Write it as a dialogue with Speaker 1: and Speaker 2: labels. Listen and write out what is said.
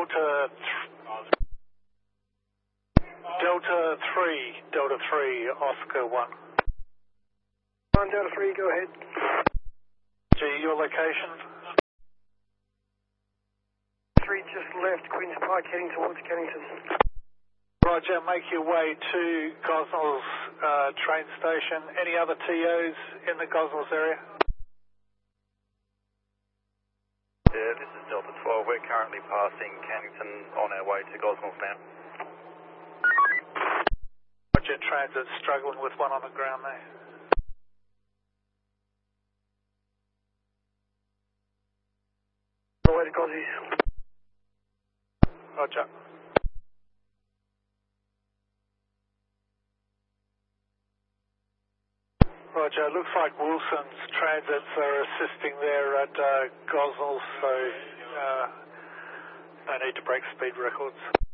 Speaker 1: Delta 3, Oscar 1.
Speaker 2: Delta 3, go ahead.
Speaker 1: G, your location?
Speaker 2: 3 just left Queen's Park heading towards Kennington.
Speaker 1: Roger, make your way to Gosnells train station. Any other TOs in the Gosnells area?
Speaker 3: Yeah, this is Delta 12. We're currently passing Kennington on our way to Gosnells now.
Speaker 1: Roger, Transit struggling with one on the ground there.
Speaker 2: On the way to Gossies.
Speaker 1: Roger. Roger, looks like Wilson's Transits are assisting there at Gosnells, so no need to break speed records.